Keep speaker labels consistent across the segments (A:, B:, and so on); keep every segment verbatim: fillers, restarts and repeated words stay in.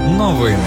A: Новини.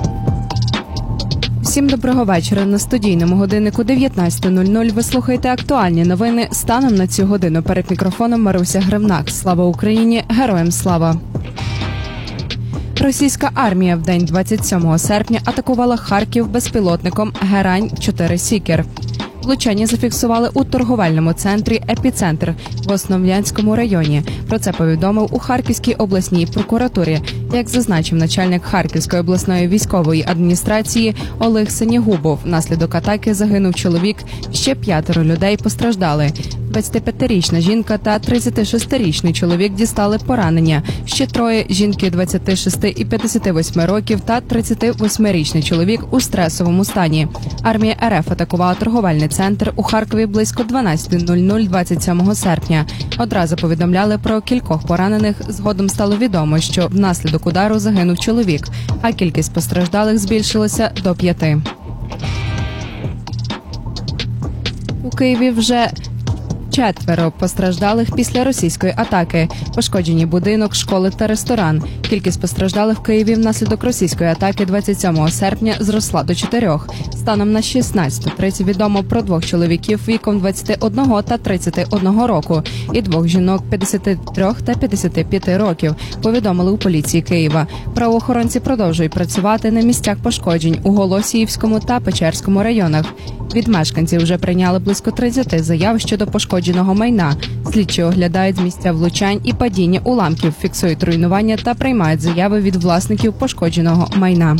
B: Всім доброго вечора. На студійному годиннику дев'ятнадцята нуль нуль ви слухаєте актуальні новини станом на цю годину. Перед мікрофоном Маруся Гривнак. Слава Україні! Героям слава! Російська армія в день двадцять сьомого серпня атакувала Харків безпілотником Герань чотири Сікер. Влучання зафіксували у торговельному центрі «Епіцентр» в Основ'янському районі. Про це повідомив у Харківській обласній прокуратурі. Як зазначив начальник Харківської обласної військової адміністрації Олег Синігубов, внаслідок атаки загинув чоловік, ще п'ятеро людей постраждали. двадцятип'ятирічна жінка та тридцятишестирічний чоловік дістали поранення. Ще троє – жінки двадцяти шести і п'ятдесяти восьми років та тридцятивосьмирічний чоловік у стресовому стані. Армія РФ атакувала торговельний центр у Харкові близько дванадцята нуль нуль двадцять сьомого серпня. Одразу повідомляли про кількох поранених. Згодом стало відомо, що внаслідок удару загинув чоловік, а кількість постраждалих збільшилася до п'яти. У Києві вже четверо постраждалих після російської атаки. Пошкоджені будинок, школи та ресторан. Кількість постраждалих в Києві внаслідок російської атаки двадцять сьомого серпня зросла до чотирьох. Станом на шістнадцяту тридцять відомо про двох чоловіків віком двадцяти одного та тридцяти одного року і двох жінок п'ятдесяти трьох та п'ятдесяти п'яти років, повідомили у поліції Києва. Правоохоронці продовжують працювати на місцях пошкоджень у Голосіївському та Печерському районах. Від мешканців вже прийняли близько тридцяти заяв щодо пошкодженого майна. Слідчі оглядають місця влучань і падіння уламків, фіксують руйнування та приймають заяви від власників пошкодженого майна.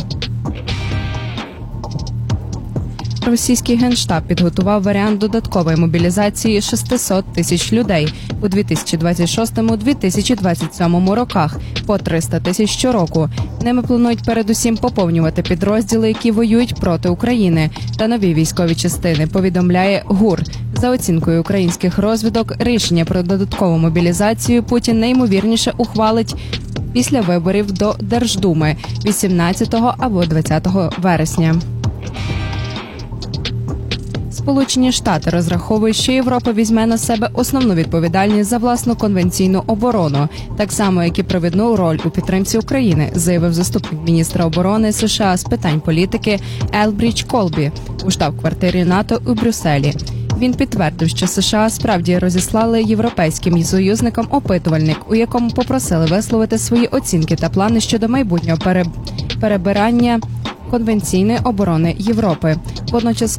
B: Російський Генштаб підготував варіант додаткової мобілізації шістсот тисяч людей у дві тисячі двадцять шостому - дві тисячі двадцять сьомому роках по триста тисяч щороку. Ними планують передусім поповнювати підрозділи, які воюють проти України, та нові військові частини, повідомляє ГУР. За оцінкою українських розвідок, рішення про додаткову мобілізацію Путін найімовірніше ухвалить після виборів до Держдуми вісімнадцятого або двадцятого вересня. Сполучені Штати розраховують, що Європа візьме на себе основну відповідальність за власну конвенційну оборону, так само, як і провідну роль у підтримці України, заявив заступник міністра оборони США з питань політики Елбрідж Колбі у штаб-квартирі НАТО у Брюсселі. Він підтвердив, що США справді розіслали європейським союзникам опитувальник, у якому попросили висловити свої оцінки та плани щодо майбутнього перебирання конвенційної оборони Європи. Водночас